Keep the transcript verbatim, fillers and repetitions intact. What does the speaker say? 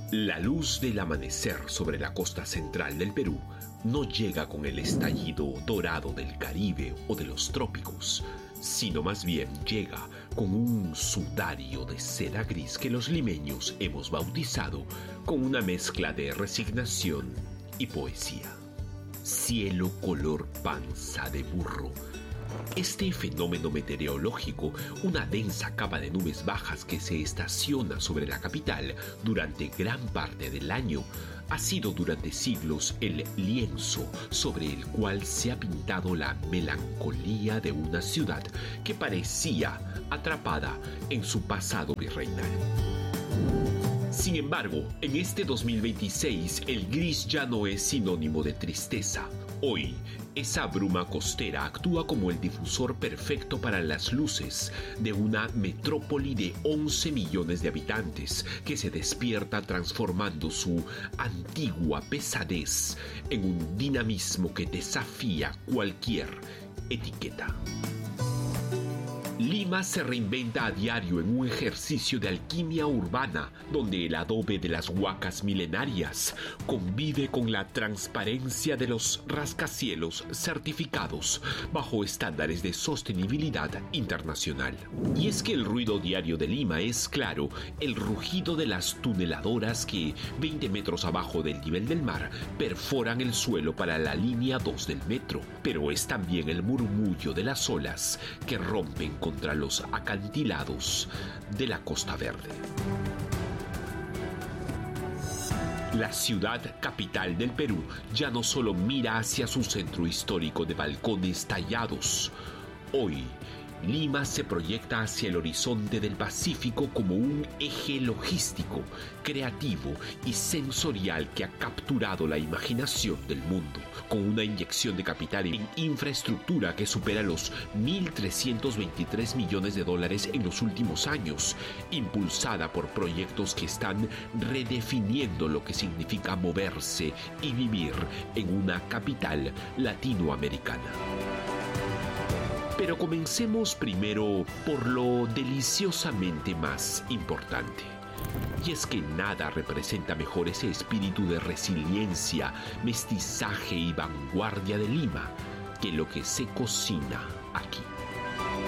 La luz del amanecer sobre la costa central del Perú no llega con el estallido dorado del Caribe o de los trópicos, sino más bien llega con un sudario de seda gris que los limeños hemos bautizado con una mezcla de resignación y poesía. Cielo color panza de burro. Este fenómeno meteorológico, una densa capa de nubes bajas que se estaciona sobre la capital durante gran parte del año, ha sido durante siglos el lienzo sobre el cual se ha pintado la melancolía de una ciudad que parecía atrapada en su pasado virreinal. Sin embargo, en este dos mil veintiséis el gris ya no es sinónimo de tristeza. Hoy, esa bruma costera actúa como el difusor perfecto para las luces de una metrópoli de once millones de habitantes que se despierta transformando su antigua pesadez en un dinamismo que desafía cualquier etiqueta. Lima se reinventa a diario en un ejercicio de alquimia urbana donde el adobe de las huacas milenarias convive con la transparencia de los rascacielos certificados bajo estándares de sostenibilidad internacional. Y es que el ruido diario de Lima es, claro, el rugido de las tuneladoras que, veinte metros abajo del nivel del mar, perforan el suelo para la línea dos del metro, pero es también el murmullo de las olas que rompen con contra los acantilados de la Costa Verde. La ciudad capital del Perú ya no solo mira hacia su centro histórico de balcones tallados. Hoy, Lima se proyecta hacia el horizonte del Pacífico como un eje logístico, creativo y sensorial que ha capturado la imaginación del mundo, con una inyección de capital en infraestructura que supera los mil trescientos veintitrés millones de dólares en los últimos años, impulsada por proyectos que están redefiniendo lo que significa moverse y vivir en una capital latinoamericana. Pero comencemos primero por lo deliciosamente más importante. Y es que nada representa mejor ese espíritu de resiliencia, mestizaje y vanguardia de Lima que lo que se cocina aquí.